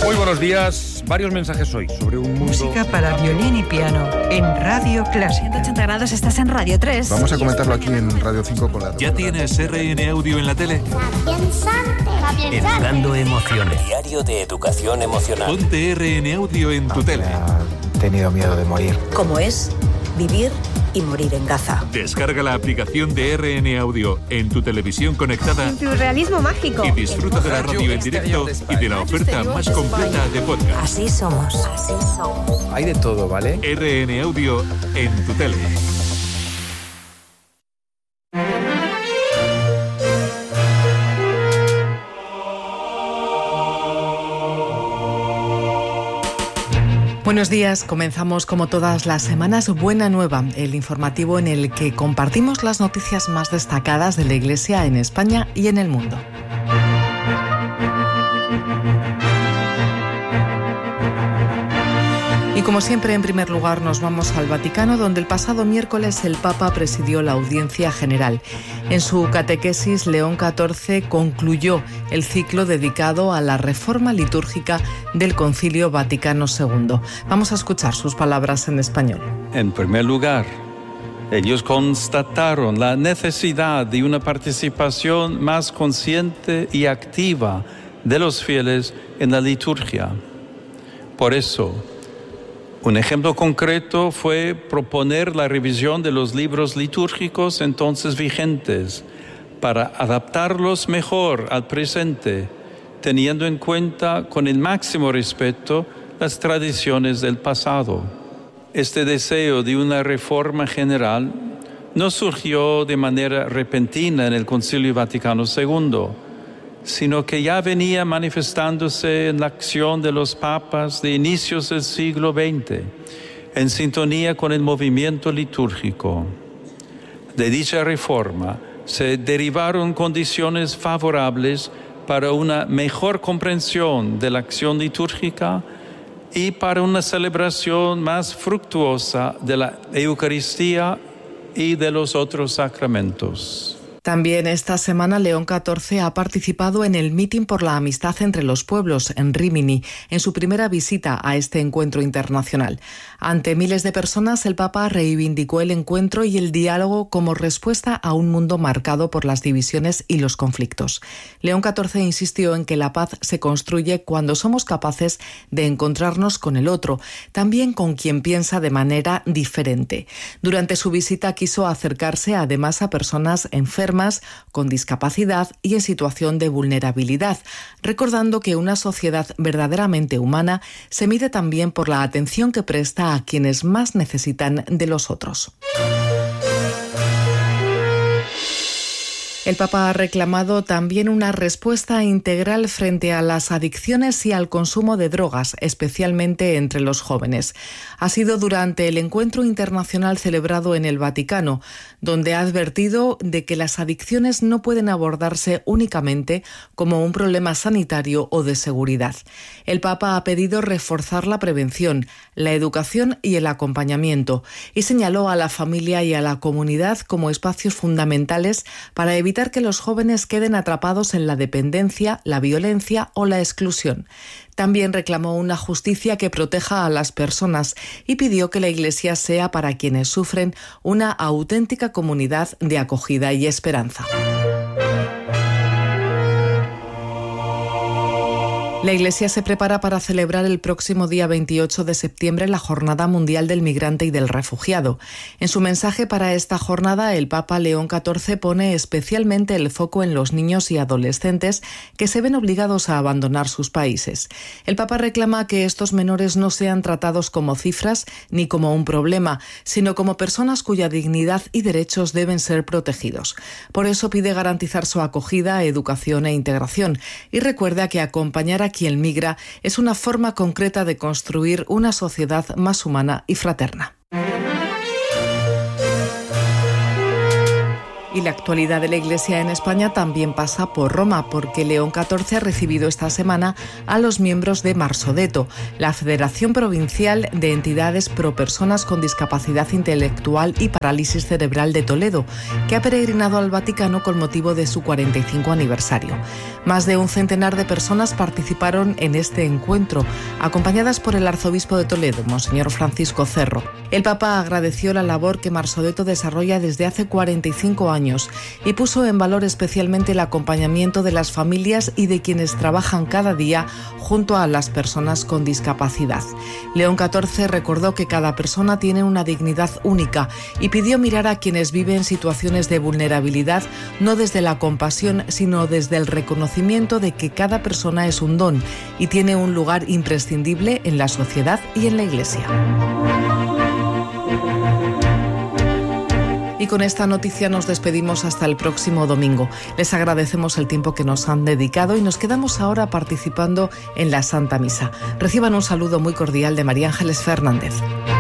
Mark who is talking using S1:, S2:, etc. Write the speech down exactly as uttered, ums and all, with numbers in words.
S1: Muy buenos días. Varios mensajes hoy sobre un mundo...
S2: Música para violín y piano en Radio Clásica.
S3: ciento ochenta grados, estás en Radio tres.
S4: Vamos a comentarlo aquí en Radio cinco con la...
S5: ¿Ya tienes R N Audio en la tele?
S6: Educando emociones.
S7: Diario de educación emocional.
S5: Ponte R N Audio en tu tele.
S4: He tenido miedo de morir.
S8: Como es vivir y morir en Gaza.
S5: Descarga la aplicación de R N Audio en tu televisión conectada.
S3: Tu realismo mágico.
S5: Y disfruta de la radio en directo y de la oferta más completa de podcast.
S8: Así somos. Así somos.
S4: Hay de todo, ¿vale?
S5: R N Audio en tu tele.
S9: Buenos días, comenzamos como todas las semanas Buena Nueva, el informativo en el que compartimos las noticias más destacadas de la Iglesia en España y en el mundo. Y como siempre, en primer lugar, nos vamos al Vaticano, donde el pasado miércoles el Papa presidió la audiencia general. En su catequesis, León catorce concluyó el ciclo dedicado a la reforma litúrgica del Concilio Vaticano segundo. Vamos a escuchar sus palabras en español.
S10: En primer lugar, ellos constataron la necesidad de una participación más consciente y activa de los fieles en la liturgia. Por eso, un ejemplo concreto fue proponer la revisión de los libros litúrgicos entonces vigentes para adaptarlos mejor al presente, teniendo en cuenta con el máximo respeto las tradiciones del pasado. Este deseo de una reforma general no surgió de manera repentina en el Concilio Vaticano segundo, sino que ya venía manifestándose en la acción de los papas de inicios del siglo veinte, en sintonía con el movimiento litúrgico. De dicha reforma se derivaron condiciones favorables para una mejor comprensión de la acción litúrgica y para una celebración más fructuosa de la Eucaristía y de los otros sacramentos.
S9: También esta semana León catorce ha participado en el Meeting por la Amistad entre los Pueblos en Rímini, en su primera visita a este encuentro internacional. Ante miles de personas, el Papa reivindicó el encuentro y el diálogo como respuesta a un mundo marcado por las divisiones y los conflictos. León catorce insistió en que la paz se construye cuando somos capaces de encontrarnos con el otro, también con quien piensa de manera diferente. Durante su visita quiso acercarse además a personas enfermas, con discapacidad y en situación de vulnerabilidad, recordando que una sociedad verdaderamente humana se mide también por la atención que presta a quienes más necesitan de los otros. El Papa ha reclamado también una respuesta integral frente a las adicciones y al consumo de drogas, especialmente entre los jóvenes. Ha sido durante el encuentro internacional celebrado en el Vaticano, donde ha advertido de que las adicciones no pueden abordarse únicamente como un problema sanitario o de seguridad. El Papa ha pedido reforzar la prevención, la educación y el acompañamiento, y señaló a la familia y a la comunidad como espacios fundamentales para evitar que los jóvenes queden atrapados en la dependencia, la violencia o la exclusión. También reclamó una justicia que proteja a las personas y pidió que la Iglesia sea para quienes sufren una auténtica comunidad de acogida y esperanza. La Iglesia se prepara para celebrar el próximo día veintiocho de septiembre la Jornada Mundial del Migrante y del Refugiado. En su mensaje para esta jornada, el Papa León catorce pone especialmente el foco en los niños y adolescentes que se ven obligados a abandonar sus países. El Papa reclama que estos menores no sean tratados como cifras ni como un problema, sino como personas cuya dignidad y derechos deben ser protegidos. Por eso pide garantizar su acogida, educación e integración y recuerda que acompañar a quien migra es una forma concreta de construir una sociedad más humana y fraterna. Y la actualidad de la Iglesia en España también pasa por Roma, porque León catorce ha recibido esta semana a los miembros de Marsodeto, la Federación Provincial de Entidades Pro Personas con Discapacidad Intelectual y Parálisis Cerebral de Toledo, que ha peregrinado al Vaticano con motivo de su cuarenta y cinco aniversario. Más de un centenar de personas participaron en este encuentro, acompañadas por el arzobispo de Toledo, Monseñor Francisco Cerro. El Papa agradeció la labor que Marsodeto desarrolla desde hace cuarenta y cinco años y puso en valor especialmente el acompañamiento de las familias y de quienes trabajan cada día junto a las personas con discapacidad. León catorce recordó que cada persona tiene una dignidad única y pidió mirar a quienes viven situaciones de vulnerabilidad no desde la compasión, sino desde el reconocimiento de que cada persona es un don y tiene un lugar imprescindible en la sociedad y en la Iglesia. Y con esta noticia nos despedimos hasta el próximo domingo. Les agradecemos el tiempo que nos han dedicado y nos quedamos ahora participando en la Santa Misa. Reciban un saludo muy cordial de María Ángeles Fernández.